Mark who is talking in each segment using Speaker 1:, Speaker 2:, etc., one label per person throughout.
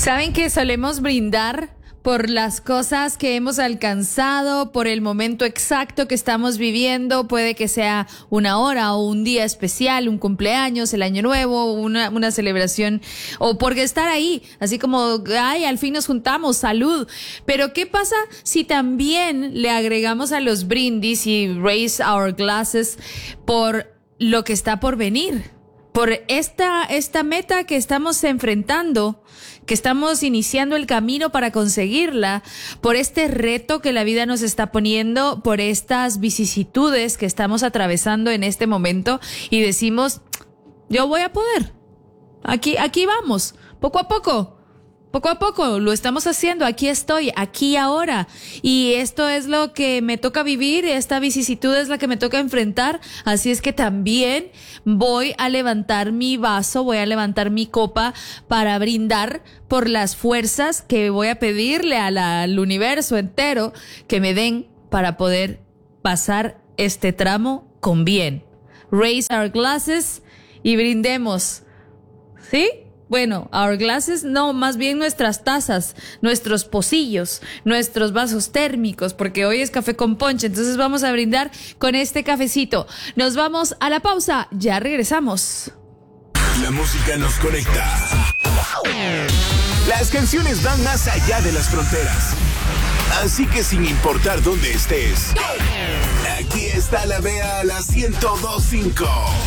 Speaker 1: Saben que solemos brindar por las cosas que hemos alcanzado, por el momento exacto que estamos viviendo. Puede que sea una hora o un día especial, un cumpleaños, el año nuevo, una celebración, o porque estar ahí, así como, ay, al fin nos juntamos, salud. Pero ¿qué pasa si también le agregamos a los brindis y raise our glasses por lo que está por venir? Por esta meta que estamos enfrentando, que estamos iniciando el camino para conseguirla, por este reto que la vida nos está poniendo, por estas vicisitudes que estamos atravesando en este momento, y decimos, yo voy a poder. Aquí vamos, poco a poco lo estamos haciendo, aquí estoy, aquí ahora, y esto es lo que me toca vivir, esta vicisitud es la que me toca enfrentar, así es que también voy a levantar mi vaso, voy a levantar mi copa para brindar por las fuerzas que voy a pedirle al universo entero que me den para poder pasar este tramo con bien. Raise our glasses y brindemos, ¿sí? Bueno, our glasses, no, más bien nuestras tazas, nuestros pocillos, nuestros vasos térmicos, porque hoy es café con ponche, entonces vamos a brindar con este cafecito. Nos vamos a la pausa, ya regresamos.
Speaker 2: La música nos conecta. Las canciones van más allá de las fronteras. Así que sin importar dónde estés, aquí está la Bea a la 102.5.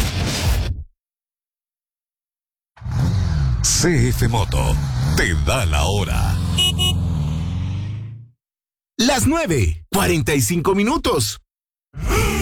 Speaker 3: CF Moto te da la hora.
Speaker 2: Las 9:45.